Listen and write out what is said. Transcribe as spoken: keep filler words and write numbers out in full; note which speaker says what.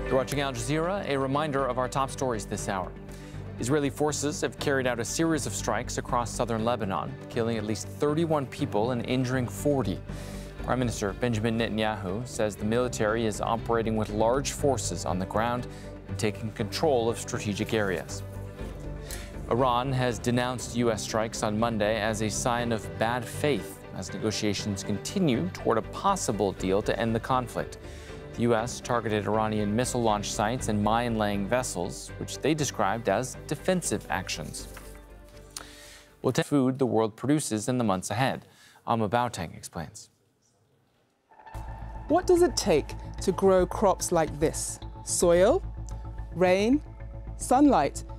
Speaker 1: You're watching Al Jazeera, a reminder of our top stories this hour. Israeli forces have carried out a series of strikes across southern Lebanon, killing at least thirty-one people and injuring forty. Prime Minister Benjamin Netanyahu says the military is operating with large forces on the ground and taking control of strategic areas. Iran has denounced U S strikes on Monday as a sign of bad faith as negotiations continue toward a possible deal to end the conflict. The U S targeted Iranian missile launch sites and mine-laying vessels, which they described as defensive actions. We'll take food the world produces in the months ahead. Alma Bauteng explains.
Speaker 2: What does it take to grow crops like this? Soil, rain, sunlight,